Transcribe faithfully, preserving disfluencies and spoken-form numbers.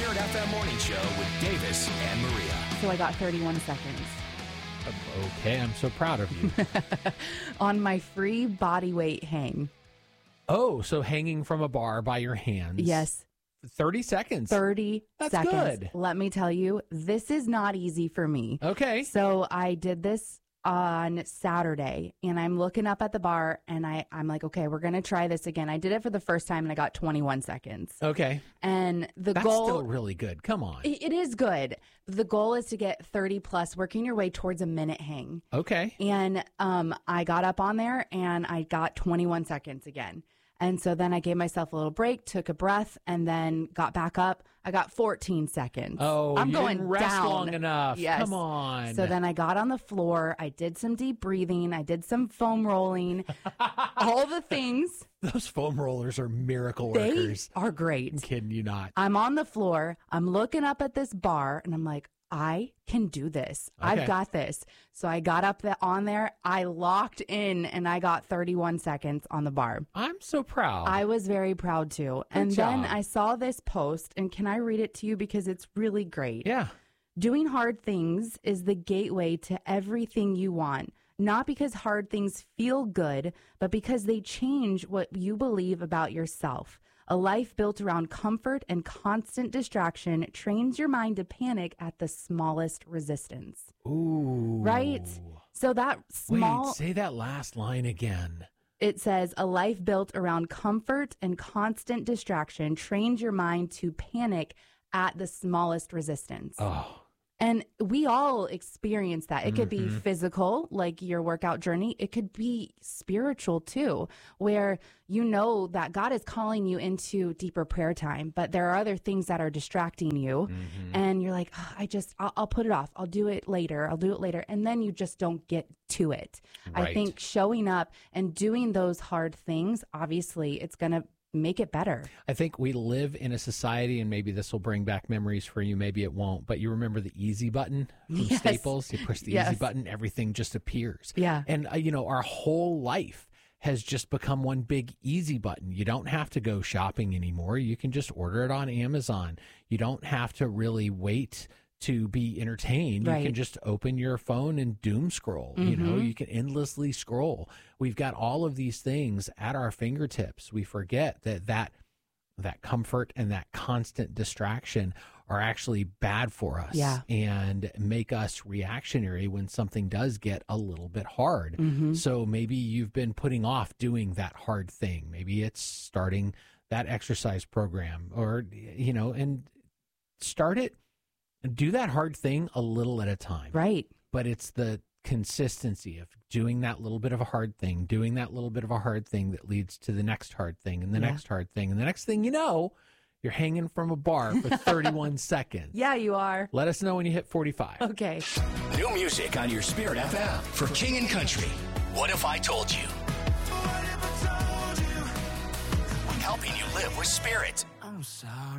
Spirit F M Morning Show with Davis and Maria. So I got thirty-one seconds. Okay, I'm so proud of you. On my free body weight hang. Oh, so hanging from a bar by your hands. Yes. thirty seconds. thirty That's seconds. good. Let me tell you, this is not easy for me. Okay. So I did this on Saturday, and I'm looking up at the bar, and I, I'm like, okay, we're going to try this again. I did it for the first time, and I got twenty-one seconds. Okay. And the That's goal... still really good. Come on. It, it is good. The goal is to get thirty plus, working your way towards a minute hang. Okay. And um, I got up on there, and I got twenty-one seconds again. And so then I gave myself a little break, took a breath, and then got back up. I got fourteen seconds. Oh, I'm you going didn't rest down. long enough. Yes. Come on. So then I got on the floor. I did some deep breathing. I did some foam rolling. All the things. Those foam rollers are miracle They workers. are great. I'm kidding you not. I'm on the floor. I'm looking up at this bar, and I'm like, I can do this. Okay. I've got this. So I got up the, on there. I locked in, and I got thirty-one seconds on the bar. I'm so proud. I was very proud too. Good and then job. I saw this post, and can I read it to you because it's really great? Yeah. Doing hard things is the gateway to everything you want. Not because hard things feel good, but because they change what you believe about yourself. A life built around comfort and constant distraction trains your mind to panic at the smallest resistance. Ooh. Right? So that small... Wait, say that last line again. It says, a life built around comfort and constant distraction trains your mind to panic at the smallest resistance. Oh. And we all experience that. It could be Mm-hmm. physical, like your workout journey. It could be spiritual too, where you know that God is calling you into deeper prayer time, but there are other things that are distracting you. Mm-hmm. And you're like, oh, I just, I'll, I'll put it off. I'll do it later. I'll do it later. And then you just don't get to it. I Right. think showing up and doing those hard things, obviously it's going to make it better. I think we live in a society, and maybe this will bring back memories for you, maybe it won't, but you remember the easy button from Yes. Staples? You push the Yes. easy button, everything just appears. Yeah. And, uh, you know, our whole life has just become one big easy button. You don't have to go shopping anymore. You can just order it on Amazon. You don't have to really wait to be entertained. Right. You can just open your phone and doom scroll. You know, Mhm. you can endlessly scroll. We've got all of these things at our fingertips. We forget that that that comfort and that constant distraction are actually bad for us Yeah. and make us reactionary when something does get a little bit hard. Mhm. So maybe you've been putting off doing that hard thing. Maybe it's starting that exercise program, or, you know, and start it, do that hard thing a little at a time. Right. But it's the consistency of doing that little bit of a hard thing, doing that little bit of a hard thing that leads to the next hard thing and the Yeah. next hard thing. And the next thing you know, you're hanging from a bar for thirty-one seconds. Yeah, you are. Let us know when you hit forty-five. Okay. New music on your Spirit F M for King and Country. What if I told you? Helping you live with Spirit. I'm sorry.